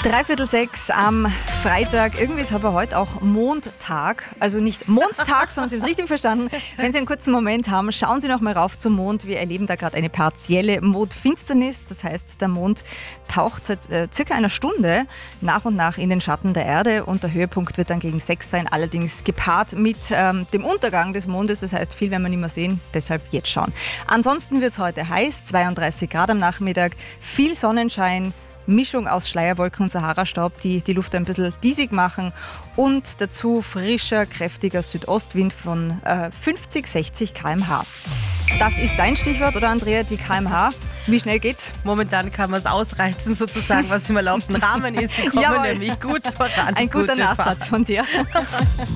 5:45 am Freitag. Irgendwie ist aber heute auch Mondtag. Also nicht Mondtag, sondern Sie haben es richtig verstanden. Wenn Sie einen kurzen Moment haben, schauen Sie noch mal rauf zum Mond. Wir erleben da gerade eine partielle Mondfinsternis. Das heißt, der Mond taucht seit circa einer Stunde nach und nach in den Schatten der Erde. Und der Höhepunkt wird dann gegen 6 sein, allerdings gepaart mit dem Untergang des Mondes. Das heißt, viel werden wir nicht mehr sehen, deshalb jetzt schauen. Ansonsten wird es heute heiß, 32 Grad am Nachmittag, viel Sonnenschein, Mischung aus Schleierwolken und Sahara-Staub, die die Luft ein bisschen diesig machen und dazu frischer, kräftiger Südostwind von 50, 60 km/h. Das ist dein Stichwort, oder Andrea, die km/h? Wie schnell geht's? Momentan kann man es ausreizen, sozusagen, was im erlaubten Rahmen ist. Sie kommen nämlich gut voran. Ein guter Nachsatz von dir.